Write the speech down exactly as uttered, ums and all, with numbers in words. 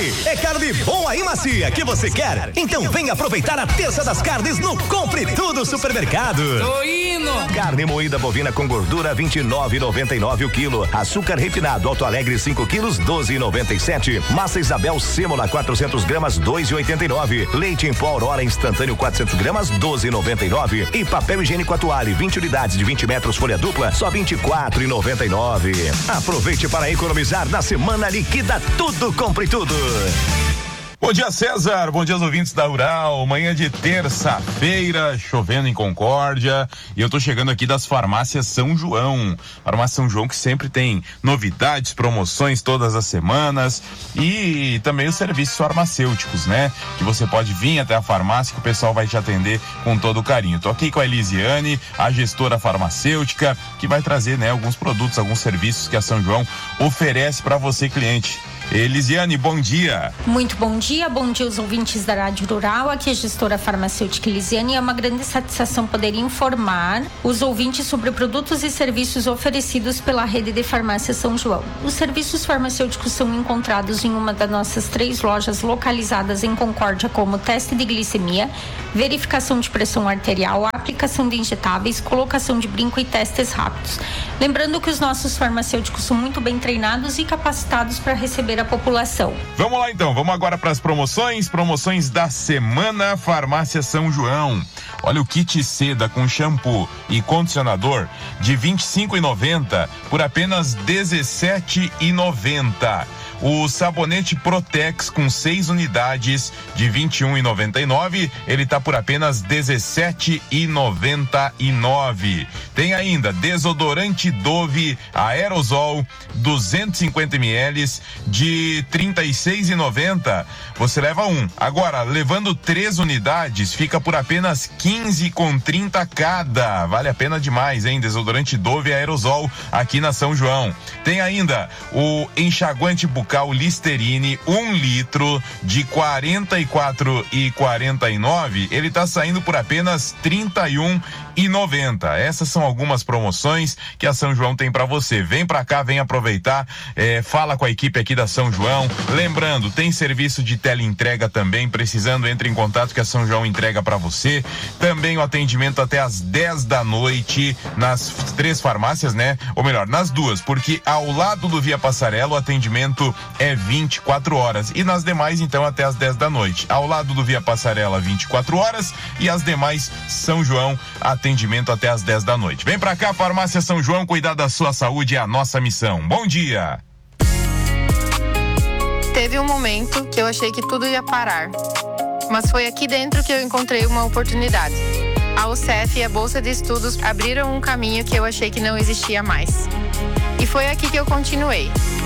aí, é carne boa e macia que você quer? Então vem aproveitar a terça das carnes no Compre Tudo Supermercado. Tô indo! Carne moída bovina com gordura vinte e nove e noventa e nove o quilo. Açúcar refinado Alto Alegre cinco quilos doze e noventa e sete. Massa Isabel Sêmola quatrocentos gramas dois e oitenta e nove. Leite em pó Aurora instantâneo quatrocentos gramas doze e noventa e nove. E papel higiênico Atuale vinte unidades de vinte metros folha dupla só vinte e quatro e noventa e nove. Aproveite para economizar na semana Liquida Tudo Compre Tudo. Bom dia, César. Bom dia aos ouvintes da Rural. Manhã de terça-feira, chovendo em Concórdia. E eu tô chegando aqui das farmácias São João. Farmácia São João que sempre tem novidades, promoções todas as semanas. E também os serviços farmacêuticos, né? Que você pode vir até a farmácia que o pessoal vai te atender com todo o carinho. Tô aqui com a Elisiane, a gestora farmacêutica, que vai trazer, né, alguns produtos, alguns serviços que a São João oferece para você, cliente. Elisiane, bom dia. Muito bom dia, bom dia aos ouvintes da Rádio Rural, aqui é a gestora farmacêutica Elisiane. É uma grande satisfação poder informar os ouvintes sobre produtos e serviços oferecidos pela rede de farmácia São João. Os serviços farmacêuticos são encontrados em uma das nossas três lojas localizadas em Concórdia, como teste de glicemia, verificação de pressão arterial, aplicação de injetáveis, colocação de brinco e testes rápidos. Lembrando que os nossos farmacêuticos são muito bem treinados e capacitados para receber a população. Vamos lá então, vamos agora para as promoções, promoções da semana Farmácia São João. Olha o kit seda com shampoo e condicionador de vinte e cinco reais e noventa centavos por apenas dezessete reais e noventa centavos. O sabonete Protex com seis unidades de vinte e um reais e noventa e nove centavos, ele tá por apenas dezessete reais e noventa e nove centavos. Tem ainda desodorante Dove Aerosol duzentos e cinquenta mililitros de trinta e seis reais e noventa centavos. Você leva um. Agora, levando três unidades, fica por apenas quinze reais com trinta centavos cada. Vale a pena demais, hein? Desodorante Dove Aerosol aqui na São João. Tem ainda o enxaguante bucal Listerine, um litro de quarenta e quatro reais e quarenta e nove centavos. Ele tá saindo por apenas trinta e um reais e noventa centavos. Essas são algumas promoções que a São João tem para você. Vem para cá, vem aproveitar, é, fala com a equipe aqui da São João. Lembrando, tem serviço de teleentrega também. Precisando, entre em contato que a São João entrega para você. Também o atendimento até às dez da noite nas três farmácias, né? Ou melhor, nas duas, porque ao lado do Via Passarela o atendimento é vinte e quatro horas e nas demais então até às dez da noite. Ao lado do Via Passarela vinte e quatro horas e as demais São João atendimento até às dez da noite. Vem pra cá, Farmácia São João, cuidar da sua saúde é a nossa missão. Bom dia. Teve um momento que eu achei que tudo ia parar, mas foi aqui dentro que eu encontrei uma oportunidade. A U C F e a Bolsa de Estudos abriram um caminho que eu achei que não existia mais. E foi aqui que eu continuei.